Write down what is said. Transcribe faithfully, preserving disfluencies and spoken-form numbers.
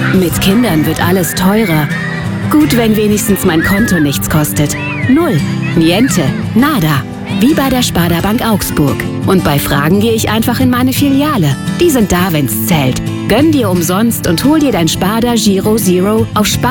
Mit Kindern wird alles teurer. Gut, wenn wenigstens mein Konto nichts kostet. Null, niente, nada. Wie bei der Sparda Bank Augsburg. Und bei Fragen gehe ich einfach in meine Filiale. Die sind da, wenn's zählt. Gönn dir umsonst und hol dir dein Sparda Giro Zero auf Spar